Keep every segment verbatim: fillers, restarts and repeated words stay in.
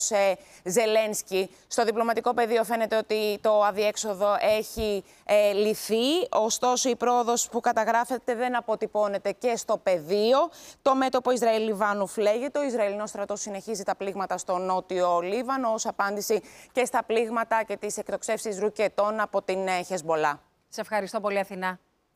Ζελένσκι. Στο διπλωματικό πεδίο φαίνεται ότι το αδιέξοδο έχει ε, λυθεί, ωστόσο η πρόοδος που καταγράφεται δεν αποτυπώνεται και στο πεδίο. Το μέτωπο Ισραήλ-Λιβάνου φλέγεται, ο Ισραηλινός στρατός συνεχίζει τα πλήγματα στο νότιο Λίβανο ως απάντηση και στα πλήγματα και τις εκτοξεύσεις ρουκετών από την Χεσμολά. Σε ευχαριστώ πολύ, Αθηνά.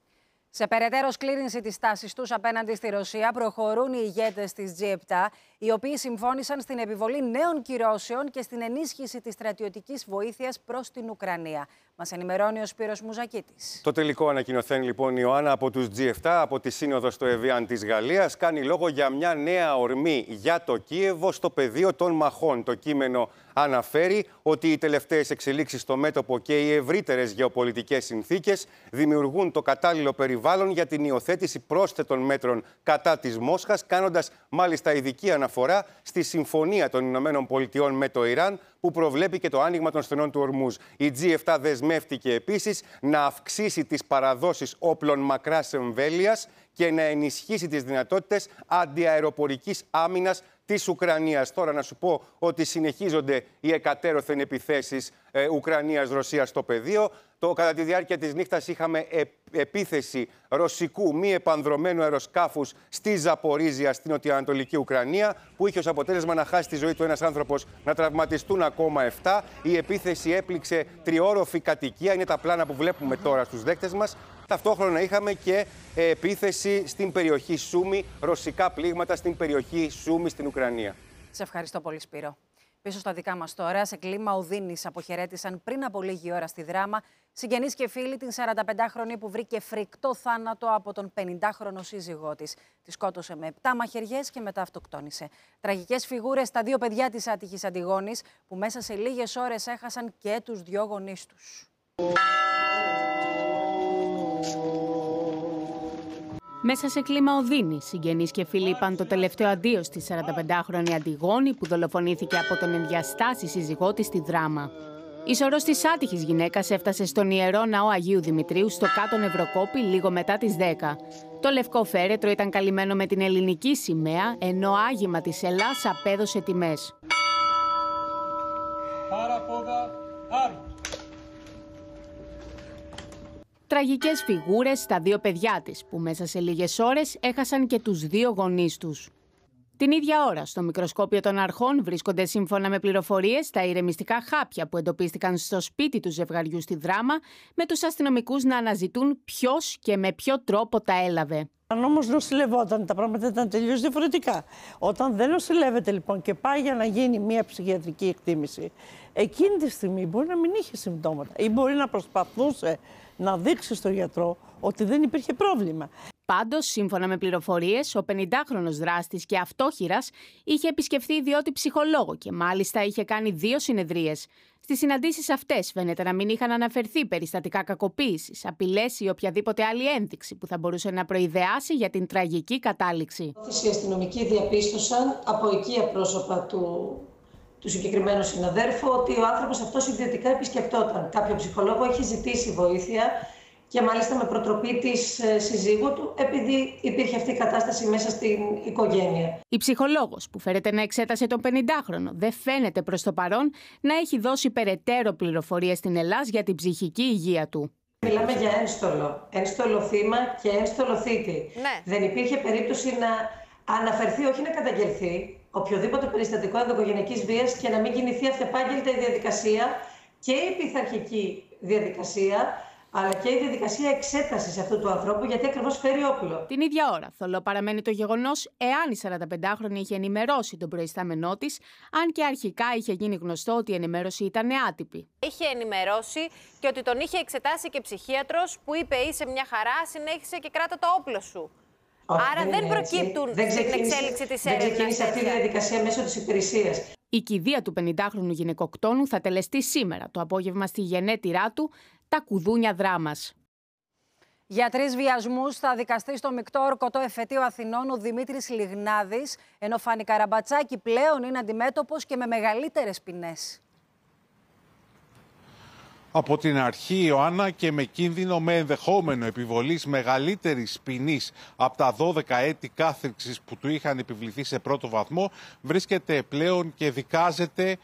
Σε περαιτέρω σκλήρυνση της τάσης τους απέναντι στη Ρωσία προχωρούν οι ηγέτες της τζι επτά, οι οποίοι συμφώνησαν στην επιβολή νέων κυρώσεων και στην ενίσχυση της στρατιωτικής βοήθειας προς την Ουκρανία. Μας ενημερώνει ο Σπύρος Μουζακίτης. Το τελικό ανακοινωθέν λοιπόν, Ιωάννα, από τους τζι επτά, από τη Σύνοδο στο Εβιάν της Γαλλίας, κάνει λόγο για μια νέα ορμή για το Κίεβο στο πεδίο των μαχών. Το κείμενο αναφέρει ότι οι τελευταίες εξελίξεις στο μέτωπο και οι ευρύτερες γεωπολιτικές συνθήκες δημιουργούν το κατάλληλο περιβάλλον για την υιοθέτηση πρόσθετων μέτρων κατά της Μόσχας, κάνοντας μάλιστα ειδική αναφορά στη Συμφωνία των Ηνωμένων Πολιτειών με το Ιράν, που προβλέπει και το άνοιγμα των στενών του Ορμούζ. Η τζι επτά δεσμεύτηκε επίσης να αυξήσει τις παραδόσεις όπλων μακράς εμβέλειας και να ενισχύσει τις δυνατότητες αντιαεροπορικής άμυνας της Ουκρανίας. Τώρα να σου πω ότι συνεχίζονται οι εκατέρωθεν επιθέσεις ε, Ουκρανίας-Ρωσίας στο πεδίο. Το, κατά τη διάρκεια της νύχτας είχαμε ε, επίθεση ρωσικού μη επανδρωμένου αεροσκάφους στη Ζαπορίζια, στην νοτιοανατολική Ουκρανία, που είχε ως αποτέλεσμα να χάσει τη ζωή του ένας άνθρωπος, να τραυματιστούν ακόμα επτά. Η επίθεση έπληξε τριόροφη κατοικία, είναι τα πλάνα που βλέπουμε τώρα στους δέκτες μας. Ταυτόχρονα είχαμε και επίθεση στην περιοχή Σούμι, ρωσικά πλήγματα στην περιοχή Σούμι στην Ουκρανία. Σε ευχαριστώ πολύ, Σπύρο. Πίσω στα δικά μας τώρα, σε κλίμα οδύνης αποχαιρέτησαν πριν από λίγη ώρα στη Δράμα συγγενείς και φίλοι την σαρανταπεντάχρονη που βρήκε φρικτό θάνατο από τον πενηντάχρονο σύζυγό της. Τη σκότωσε με επτά μαχαιριές και μετά αυτοκτόνησε. Τραγικές φιγούρες στα δύο παιδιά της άτυχης Αντιγόνης, που μέσα σε λίγες ώρες έχασαν και τους δυο γονείς τους. Μέσα σε κλίμα οδύνης, συγγενείς και φίλοι είπαν το τελευταίο αντίο στη σαρανταπεντάχρονη Αντιγόνη που δολοφονήθηκε από τον ενδιαστάση σύζυγό της στη Δράμα. Η σωρός της άτυχης γυναίκας έφτασε στον Ιερό Ναό Αγίου Δημητρίου στο Κάτω Νευροκόπη λίγο μετά τις δέκα. Το λευκό φέρετρο ήταν καλυμμένο με την ελληνική σημαία, ενώ άγημα της Ελλάς απέδωσε τιμές. Τραγικές φιγούρες στα δύο παιδιά της, που μέσα σε λίγες ώρες έχασαν και τους δύο γονείς τους. Την ίδια ώρα, στο μικροσκόπιο των αρχών βρίσκονται, σύμφωνα με πληροφορίες, τα ηρεμιστικά χάπια που εντοπίστηκαν στο σπίτι του ζευγαριού στη Δράμα, με τους αστυνομικούς να αναζητούν ποιος και με ποιο τρόπο τα έλαβε. Αν όμως νοσηλευόταν, τα πράγματα ήταν τελείως διαφορετικά. Όταν δεν νοσηλεύεται λοιπόν και πάει για να γίνει μια ψυχιατρική εκτίμηση, εκείνη τη στιγμή μπορεί να μην είχε συμπτώματα ή μπορεί να προσπαθούσε να δείξει στον γιατρό ότι δεν υπήρχε πρόβλημα. Πάντως, σύμφωνα με πληροφορίες, ο πενηντάχρονος δράστης και αυτόχειρας είχε επισκεφθεί ιδιώτη ψυχολόγο και μάλιστα είχε κάνει δύο συνεδρίες. Στις συναντήσεις αυτές φαίνεται να μην είχαν αναφερθεί περιστατικά κακοποίησης, απειλές ή οποιαδήποτε άλλη ένδειξη που θα μπορούσε να προειδεάσει για την τραγική κατάληξη. Οι αστυνομικοί διαπίστωσαν από οικία πρόσωπα του, του συγκεκριμένου συναδέρφου ότι ο άνθρωπος αυτός ιδιωτικά επισκεπτόταν κάποιο ψυχολόγο, έχει ζητήσει βοήθεια. Και μάλιστα με προτροπή της συζύγου του, επειδή υπήρχε αυτή η κατάσταση μέσα στην οικογένεια. Η ψυχολόγος που φέρεται να εξέτασε τον πενηντάχρονο δεν φαίνεται προς το παρόν να έχει δώσει περαιτέρω πληροφορίες στην Ελλάδα για την ψυχική υγεία του. Μιλάμε για ένστολο, ένστολο θύμα και ένστολο θήτη. Ναι. Δεν υπήρχε περίπτωση να αναφερθεί, όχι να καταγγελθεί, οποιοδήποτε περιστατικό ενδοοικογενειακής βίας και να μην κινηθεί αυτεπάγγελτα η διαδικασία και η πειθαρχική διαδικασία, αλλά και η διαδικασία εξέτασης αυτού του ανθρώπου, γιατί ακριβώς φέρει όπλο. Την ίδια ώρα, θολό παραμένει το γεγονός εάν η σαρανταπεντάχρονη είχε ενημερώσει τον προϊστάμενό της, αν και αρχικά είχε γίνει γνωστό ότι η ενημέρωση ήταν άτυπη. Είχε ενημερώσει και ότι τον είχε εξετάσει και ψυχίατρος που είπε είσαι μια χαρά, συνέχισε και κράτα το όπλο σου. Όχι, Άρα δεν, δεν προκύπτουν δεν στην εξέλιξη της έρευνας. Δεν ξεκίνησε αυτή η διαδικασία μέσω της υπηρεσίας. Η κηδεία του πενηντάχρονου γυναικοκτόνου θα τελεστεί σήμερα το απόγευμα στη γενέτειρά του, τα Κουδούνια Δράμας. Για τρεις βιασμούς θα δικαστεί στο μεικτό ορκωτό εφετείο Αθηνών ο Δημήτρης Λιγνάδης, ενώ Φάνη Καραμπατσάκη πλέον είναι αντιμέτωπος και με μεγαλύτερες ποινές. Από την αρχή η Ιωάννα και με κίνδυνο με ενδεχόμενο επιβολής μεγαλύτερης ποινής από τα δώδεκα έτη κάθριξης που του είχαν επιβληθεί σε πρώτο βαθμό, βρίσκεται πλέον και δικάζεται